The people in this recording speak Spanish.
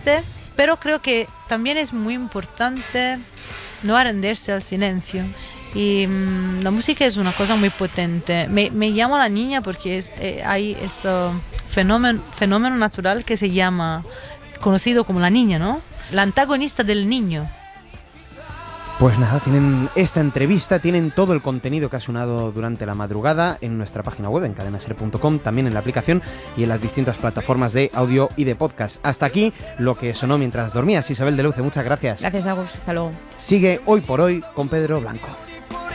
triste, pero creo que también es muy importante no rendirse al silencio. Y la música es una cosa muy potente. Me llamo la niña porque hay ese fenómeno natural que se llama, conocido como la niña, ¿no? La antagonista del niño. Pues nada, tienen esta entrevista, tienen todo el contenido que ha sonado durante la madrugada en nuestra página web, en cadenaser.com, también en la aplicación y en las distintas plataformas de audio y de podcast. Hasta aquí lo que sonó mientras dormías. Isabel de Luce, muchas gracias. Gracias, Agus. Hasta luego. Sigue Hoy por Hoy con Pedro Blanco.